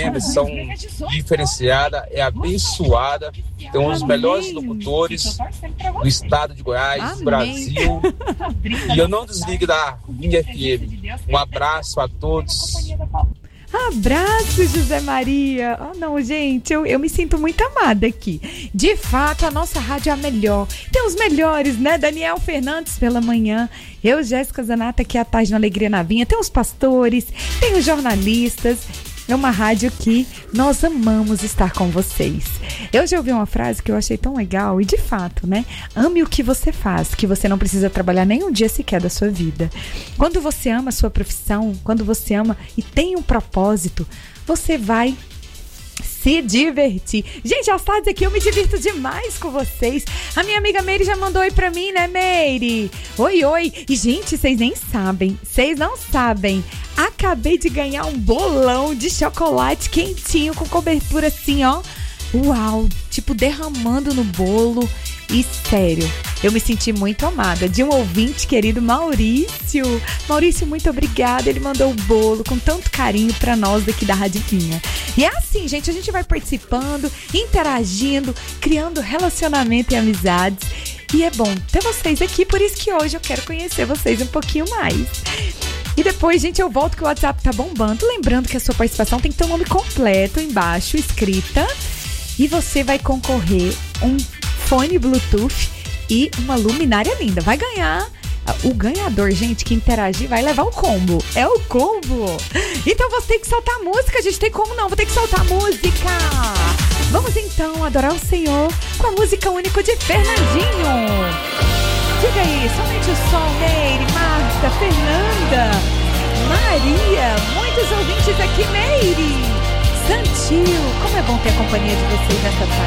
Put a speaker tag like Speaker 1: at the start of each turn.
Speaker 1: FM são diferenciadas, é abençoada, tem um dos melhores locutores do estado de Goiás, do Brasil. E eu não desligo da Minha FM. Um abraço a todos.
Speaker 2: Abraço, José Maria. Oh, não, gente, eu me sinto muito amada aqui. De fato, a nossa rádio é a melhor. Tem os melhores, né? Daniel Fernandes pela manhã. Eu, Jéssica Zanata, aqui à tarde no Alegria na Vinha. Tem os pastores, tem os jornalistas. É uma rádio que nós amamos estar com vocês. Eu já ouvi uma frase que eu achei tão legal e de fato, né? Ame o que você faz, que você não precisa trabalhar nem um dia sequer da sua vida. Quando você ama a sua profissão, quando você ama e tem um propósito, você vai se divertir. Gente, às tardes aqui eu me divirto demais com vocês. A minha amiga Meire já mandou oi pra mim, né, Meire? Oi, oi. E, gente, vocês nem sabem. Vocês não sabem. Acabei de ganhar um bolão de chocolate quentinho com cobertura assim, ó. Uau, tipo derramando no bolo. E sério, eu me senti muito amada de um ouvinte querido, Maurício. Maurício, muito obrigada. Ele mandou o bolo com tanto carinho pra nós daqui da Rádio Vinha. E é assim, gente, a gente vai participando, interagindo, criando relacionamento e amizades. E é bom ter vocês aqui, por isso que hoje eu quero conhecer vocês um pouquinho mais. E depois, gente, eu volto que o WhatsApp tá bombando. Lembrando que a sua participação tem que ter um nome completo embaixo, escrita. E você vai concorrer um fone Bluetooth e uma luminária linda. Vai ganhar. O ganhador, gente, que interagir vai levar o combo. É o combo. Então você tem que soltar a música, gente. Tem como não? Vou ter que soltar a música. Vamos então adorar o Senhor com a música única de Fernandinho. Diga aí, somente o som, Meire, Marta, Fernanda, Maria, muitos ouvintes aqui, Meire, Santil. Como é bom ter a companhia de vocês nessa tarde.